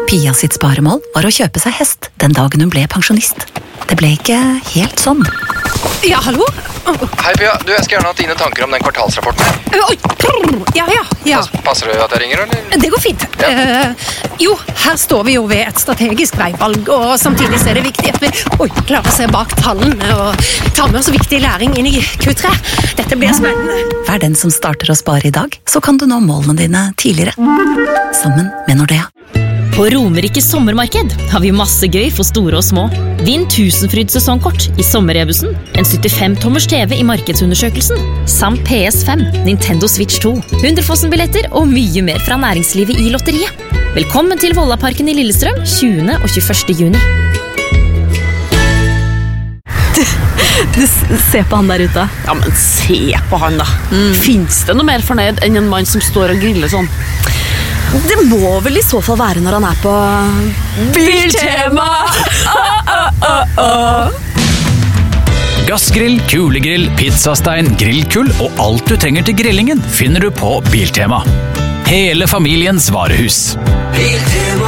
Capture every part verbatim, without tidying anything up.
Pia sitt sparemål var å kjøpe seg hest den dagen hun ble pensjonist. Det ble ikke helt sånn. Ja, hallo? Hei Pia, du, jeg skal gjerne ha dine tanker om den kvartalsrapporten. Oi, ja, ja, ja. Passer det at jeg ringer, eller? Det går fint. Ja. Uh, jo, her står vi jo ved et strategisk veivalg, og samtidig så er det viktig at vi oi, klarer å se bak tallene og ta med oss viktig læring inn i Q tre. Dette blir spennende. Vær den som starter å spare i dag, så kan du nå målene dine tidligere. Sammen med Nordea. På Romerike sommermarked har vi masse gøy for store og små. Vinn Tusenfryd sesongkort i sommerrebusen, en syttifem tommers T V i markedsundersøkelsen, samt P S fem, Nintendo Switch to, Hunderfossen-billetter og mye mer fra næringslivet i lotteriet. Velkommen til Vollaparken i Lillestrøm, tjuende og tjueførste juni. Du, se på han der ute. Ja, men se på han da. Mm. Finns det noe mer fornøyd enn en mann som står og griller sånn? Det må vel i så fall være når han er på Biltema! Oh, oh, oh, oh. Gassgrill, kulegrill, pizzastein, grillkull og alt du trenger til grillingen finner du på Biltema. Hele familiens varehus. Biltema.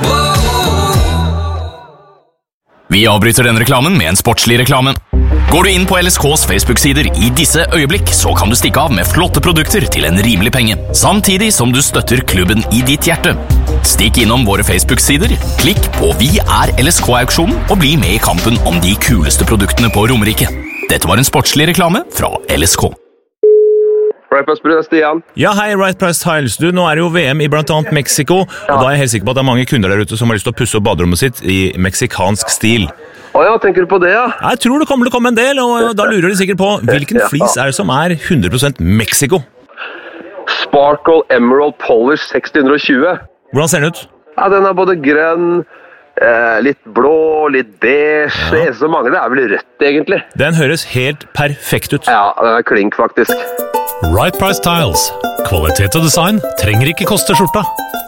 Vi avbryter denne reklamen med en sportslig reklame. Går du inn på L S K's Facebook-sider i disse øyeblikk, så kan du stikke av med flotte produkter til en rimelig penge, samtidig som du støtter klubben i ditt hjerte. Stikk innom våre Facebook-sider, klikk på Vi er L S K-auksjonen og bli med i kampen om de kuleste produktene på Romerike. Dette var en sportslig reklame fra L S K. Right Price Tiles, Stian. Ja, hei, Right Price Tiles. Du, nå er det jo V M i blant annet Mexico, og da er jeg helt sikker på at det er mange kunder der ute som har lyst til å pusse opp baderommet sitt i meksikansk stil. Åja, tenker du på det, ja? Jeg tror det kommer til å komme en del, og da lurer de sikkert på hvilken flis er det som er hundre prosent Mexico? Sparkle Emerald Polish seks hundre og tjue. Hvordan ser den ut? Ja, den er både grønn, eh, litt blå, litt beige. Ja. Det er så mange, det er vel rødt egentlig. Den høres helt perfekt ut. Ja, den er klink faktisk. Right Price Tiles. Kvalitet og design trenger ikke koste skjorta.